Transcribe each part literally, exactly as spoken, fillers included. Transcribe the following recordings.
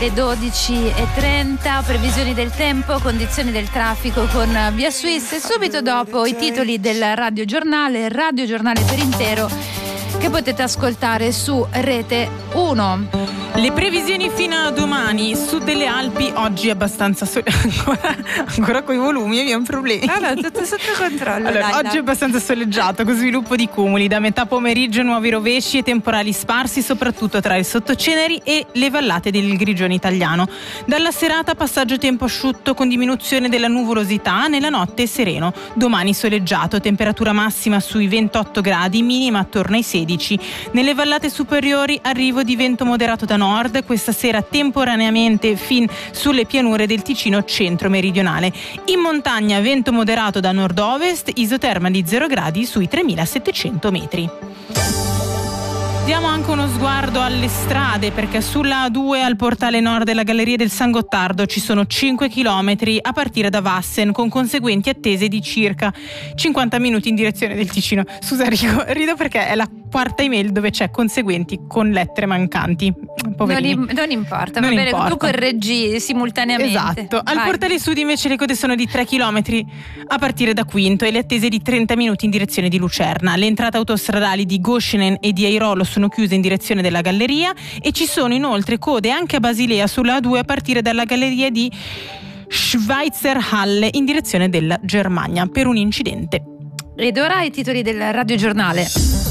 Le dodici e trenta, previsioni del tempo, condizioni del traffico con Via Swiss e subito dopo i titoli del radiogiornale, radiogiornale per intero che potete ascoltare su Rete uno. Le previsioni fino a domani, sud delle Alpi oggi abbastanza so- ancora, ancora coi volumi abbiamo problemi. Allora, tutto sotto controllo. Allora, dai, oggi dai. è abbastanza soleggiato con sviluppo di cumuli, da metà pomeriggio nuovi rovesci e temporali sparsi soprattutto tra il sottoceneri e le vallate del Grigione italiano. Dalla serata passaggio tempo asciutto con diminuzione della nuvolosità, nella notte sereno. Domani soleggiato, temperatura massima sui ventotto gradi, minima attorno ai sedici. Nelle vallate superiori arrivo di vento moderato da nord, questa sera temporaneamente fin sulle pianure del Ticino centro-meridionale. In montagna vento moderato da nord-ovest, isoterma di zero gradi sui tremilasettecento metri. Diamo anche uno sguardo alle strade, perché sulla A due al portale nord della Galleria del San Gottardo ci sono cinque chilometri a partire da Vassen, con conseguenti attese di circa cinquanta minuti in direzione del Ticino. Scusa Rico, rido perché è la quarta email dove c'è conseguenti con lettere mancanti. Poverini. Non, non importa, Non va bene, importa. tu correggi simultaneamente. Esatto. Al Vai. portale sud invece le code sono di tre chilometri a partire da Quinto e le attese di trenta minuti in direzione di Lucerna. Le entrate autostradali di Goschenen e di Airolo sono chiuse in direzione della Galleria e ci sono inoltre code anche a Basilea sulla A due a partire dalla Galleria di Schweizerhalle in direzione della Germania per un incidente. Ed ora i titoli del radiogiornale.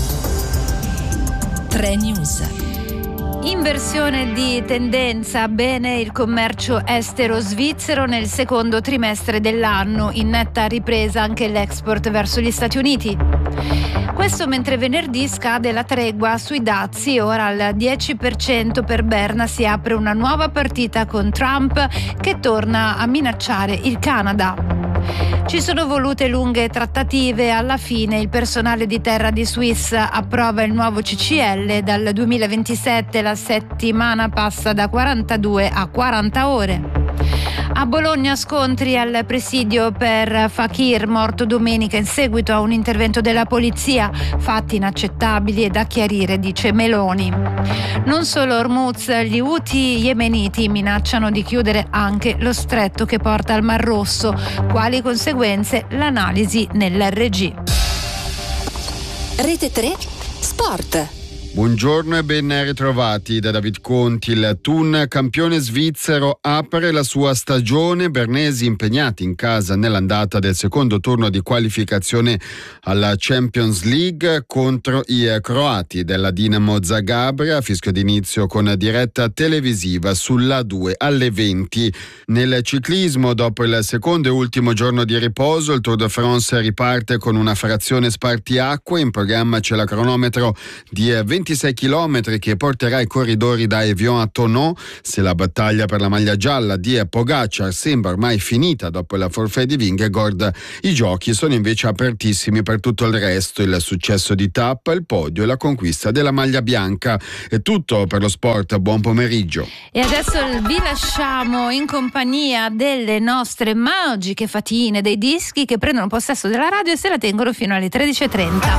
tre News. Inversione di tendenza, bene il commercio estero svizzero nel secondo trimestre dell'anno, in netta ripresa anche l'export verso gli Stati Uniti. Questo mentre venerdì scade la tregua sui dazi, ora al dieci per cento per Berna si apre una nuova partita con Trump che torna a minacciare il Canada. Ci sono volute lunghe trattative, alla fine il personale di Terra di Swiss approva il nuovo C C L, dal duemilaventisette la settimana passa da quarantadue a quaranta ore. A Bologna scontri al presidio per Fakir, morto domenica in seguito a un intervento della polizia, fatti inaccettabili e da chiarire, dice Meloni. Non solo Hormuz, gli Houthi yemeniti minacciano di chiudere anche lo stretto che porta al Mar Rosso. Quali conseguenze? L'analisi nell'R G. Rete tre Sport. Buongiorno e ben ritrovati da David Conti. Il Thun, campione svizzero, apre la sua stagione. Bernesi impegnati in casa nell'andata del secondo turno di qualificazione alla Champions League contro i croati della Dinamo Zagabria. Fischio d'inizio con diretta televisiva sulla due alle venti. Nel ciclismo, dopo il secondo e ultimo giorno di riposo, il Tour de France riparte con una frazione spartiacque. In programma c'è la cronometro di ventisei chilometri che porterà i corridori da Evian a Thonon. Se la battaglia per la maglia gialla di Pogacar sembra ormai finita dopo la forfait di Vingegaard, i giochi sono invece apertissimi per tutto il resto. Il successo di tappa, il podio e la conquista della maglia bianca. È tutto per lo sport, buon pomeriggio. E adesso vi lasciamo in compagnia delle nostre magiche fatine, dei dischi che prendono possesso della radio e se la tengono fino alle tredici e trenta.